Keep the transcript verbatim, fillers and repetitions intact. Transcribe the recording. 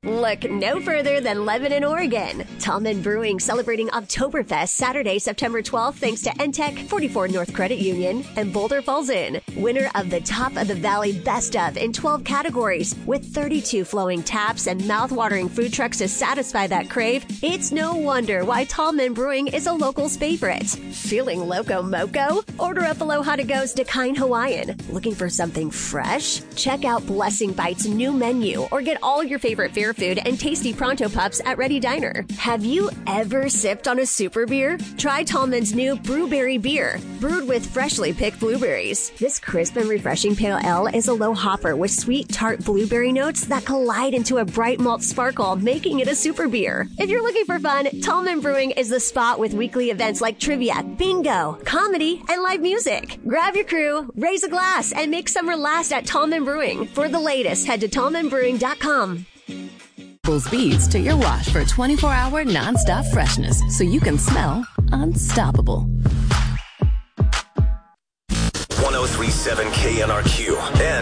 Look no further than Lebanon, Oregon. Tallman Brewing celebrating Oktoberfest Saturday, September twelfth, thanks to N T E C, forty-four North Credit Union, and Boulder Falls Inn. Winner of the Top of the Valley Best of in twelve categories, with thirty-two flowing taps and mouth-watering food trucks to satisfy that crave. It's no wonder why Tallman Brewing is a local's favorite. Feeling loco moco? Order up Aloha to Go's Dakine Hawaiian. Looking for something fresh? Check out Blessing Bites' new menu or get all your favorite fair food and tasty pronto pups at Ready Diner. Have you ever sipped on a super beer? Try Tallman's new Brewberry beer, brewed with freshly picked blueberries. This crisp and refreshing pale ale is a low hopper with sweet tart blueberry notes that collide into a bright malt sparkle, making it a super beer. If you're looking for fun, Tallman Brewing is the spot with weekly events like trivia, bingo, comedy, and live music. Grab your crew, raise a glass, and make summer last at Tallman Brewing. For the latest, head to tallman brewing dot com. Beads to your wash for twenty-four hour nonstop freshness so you can smell unstoppable. one oh three point seven K N R Q and